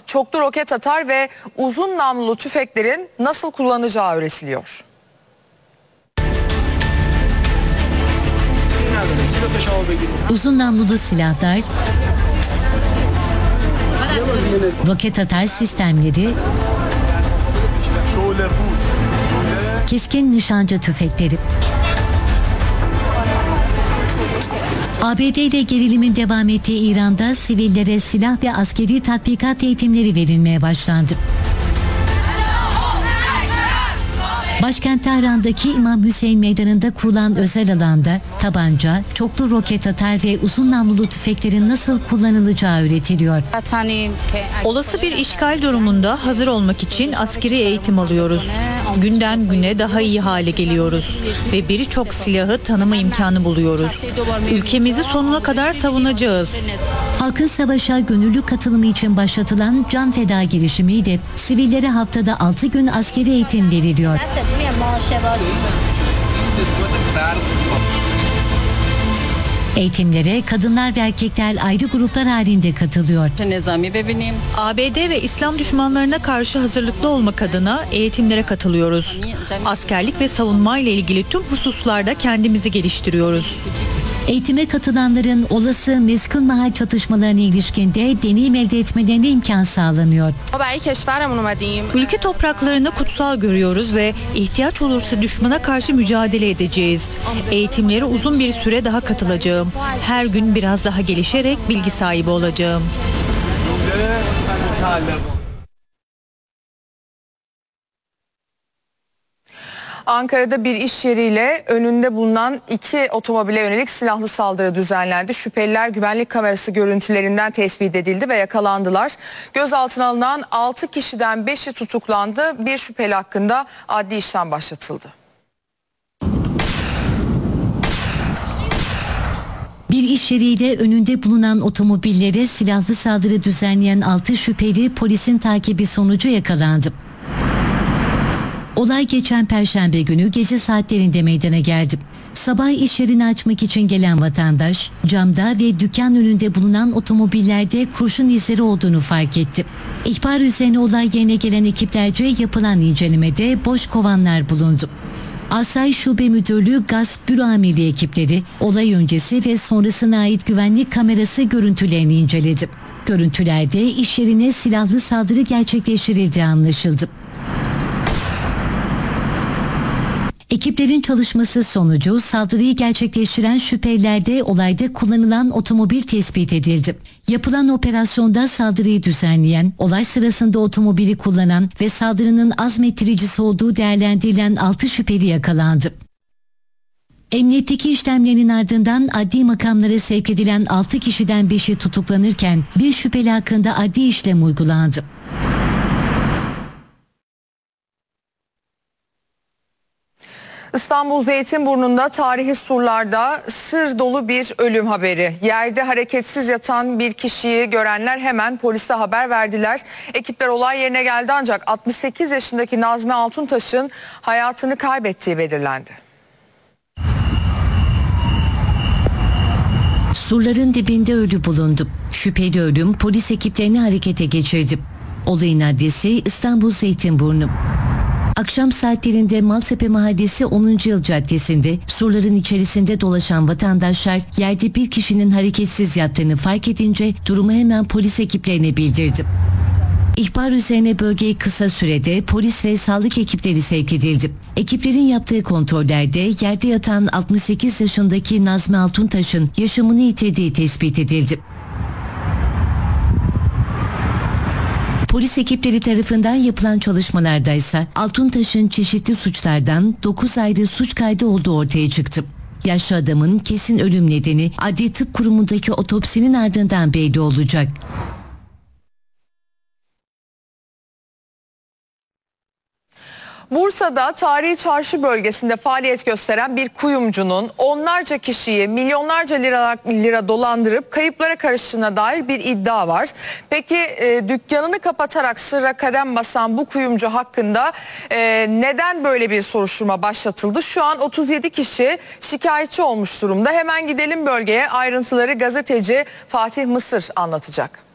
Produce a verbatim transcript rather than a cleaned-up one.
çoklu roket atar ve uzun namlulu tüfeklerin nasıl kullanılacağı öğretiliyor. Uzun namlulu silahlar, roket atar sistemleri, keskin nişancı tüfekleri. A B D ile gerilimin devam ettiği İran'da sivillere silah ve askeri tatbikat eğitimleri verilmeye başlandı. Başkent Tahran'daki İmam Hüseyin Meydanı'nda kurulan özel alanda tabanca, çoklu roket atar ve uzun namlulu tüfeklerin nasıl kullanılacağı öğretiliyor. Olası bir işgal durumunda hazır olmak için askeri eğitim alıyoruz. Günden güne daha iyi hale geliyoruz ve birçok silahı tanıma imkanı buluyoruz. Ülkemizi sonuna kadar savunacağız. Halkın savaşa gönüllü katılımı için başlatılan Can Feda girişimiyle sivillere haftada altı gün askeri eğitim veriliyor. Eğitimlere kadınlar ve erkekler ayrı gruplar halinde katılıyor. A B D ve İslam düşmanlarına karşı hazırlıklı olmak adına eğitimlere katılıyoruz. Askerlik ve savunma ile ilgili tüm hususlarda kendimizi geliştiriyoruz. Eğitime katılanların olası meskun mahal çatışmalarına ilişkinde deneyim elde etmelerine imkan sağlanıyor. Ülke topraklarını kutsal görüyoruz ve ihtiyaç olursa düşmana karşı mücadele edeceğiz. Eğitimlere uzun bir süre daha katılacağım. Her gün biraz daha gelişerek bilgi sahibi olacağım. Ankara'da bir iş yeriyle önünde bulunan iki otomobile yönelik silahlı saldırı düzenlendi. Şüpheliler güvenlik kamerası görüntülerinden tespit edildi ve yakalandılar. Gözaltına alınan altı kişiden beşi tutuklandı. Bir şüpheli hakkında adli işlem başlatıldı. Bir iş yeriyle önünde bulunan otomobillere silahlı saldırı düzenleyen altı şüpheli polisin takibi sonucu yakalandı. Olay geçen Perşembe günü gece saatlerinde meydana geldi. Sabah iş yerini açmak için gelen vatandaş camda ve dükkan önünde bulunan otomobillerde kurşun izleri olduğunu fark etti. İhbar üzerine olay yerine gelen ekiplerce yapılan incelemede boş kovanlar bulundu. Asayiş Şube Müdürlüğü Gasp Büro Amirliği ekipleri olay öncesi ve sonrasına ait güvenlik kamerası görüntülerini inceledi. Görüntülerde iş yerine silahlı saldırı gerçekleştirildiği anlaşıldı. Ekiplerin çalışması sonucu saldırıyı gerçekleştiren şüphelilerde olayda kullanılan otomobil tespit edildi. Yapılan operasyonda saldırıyı düzenleyen, olay sırasında otomobili kullanan ve saldırının azmettiricisi olduğu değerlendirilen altı şüpheli yakalandı. Emniyetteki işlemlerin ardından adli makamlara sevk edilen altı kişiden beşi tutuklanırken bir şüpheli hakkında adli işlem uygulandı. İstanbul Zeytinburnu'nda tarihi surlarda sır dolu bir ölüm haberi. Yerde hareketsiz yatan bir kişiyi görenler hemen polise haber verdiler. Ekipler olay yerine geldi ancak altmış sekiz yaşındaki Nazmi Altuntaş'ın hayatını kaybettiği belirlendi. Surların dibinde ölü bulundu. Şüpheli ölüm polis ekiplerini harekete geçirdi. Olayın adresi İstanbul Zeytinburnu. Akşam saatlerinde Maltepe Mahallesi onuncu Yıl Caddesi'nde surların içerisinde dolaşan vatandaşlar yerde bir kişinin hareketsiz yattığını fark edince durumu hemen polis ekiplerine bildirdi. İhbar üzerine bölgeye kısa sürede polis ve sağlık ekipleri sevk edildi. Ekiplerin yaptığı kontrollerde yerde yatan altmış sekiz yaşındaki Nazmi Altuntaş'ın yaşamını yitirdiği tespit edildi. Polis ekipleri tarafından yapılan çalışmalarda ise Altuntaş'ın çeşitli suçlardan dokuz ayrı suç kaydı olduğu ortaya çıktı. Yaşlı adamın kesin ölüm nedeni Adli Tıp Kurumu'ndaki otopsinin ardından belli olacak. Bursa'da tarihi çarşı bölgesinde faaliyet gösteren bir kuyumcunun onlarca kişiyi milyonlarca lira, lira dolandırıp kayıplara karıştığına dair bir iddia var. Peki e, dükkanını kapatarak sırra kadem basan bu kuyumcu hakkında e, neden böyle bir soruşturma başlatıldı? Şu an otuz yedi kişi şikayetçi olmuş durumda. Hemen gidelim bölgeye, ayrıntıları gazeteci Fatih Mısır anlatacak.